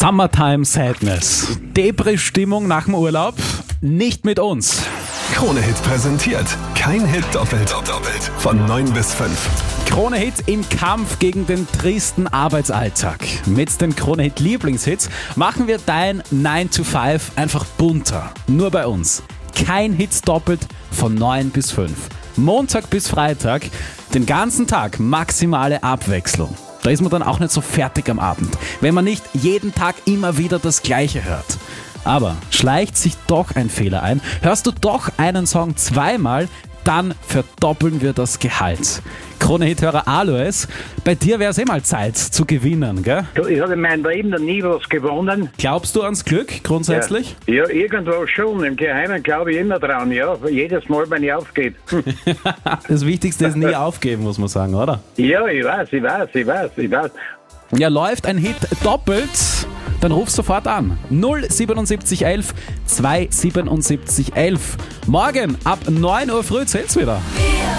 Summertime Sadness. Depri-Stimmung nach dem Urlaub? Nicht mit uns. Krone-Hit präsentiert. Kein Hit doppelt. Von 9 bis 5. Krone-Hit im Kampf gegen den tristen Arbeitsalltag. Mit den Krone-Hit Lieblingshits machen wir dein 9 to 5 einfach bunter. Nur bei uns. Kein Hit doppelt von 9 bis 5. Montag bis Freitag, den ganzen Tag maximale Abwechslung. Da ist man dann auch nicht so fertig am Abend, wenn man nicht jeden Tag immer wieder das Gleiche hört. Aber schleicht sich doch ein Fehler ein, hörst du doch einen Song zweimal, dann verdoppeln wir das Gehalt. Krone-Hit-Hörer Alois, bei dir wäre es mal Zeit zu gewinnen, gell? Ich habe in meinem Leben noch nie was gewonnen. Glaubst du ans Glück grundsätzlich? Ja, irgendwo schon. Im Geheimen glaube ich immer dran, ja. Jedes Mal, wenn ich aufgebe. Das Wichtigste ist nie aufgeben, muss man sagen, oder? Ja, ich weiß. Ja, läuft ein Hit doppelt, dann ruf sofort an. 07711 27711. Morgen ab 9 Uhr früh zählt's wieder.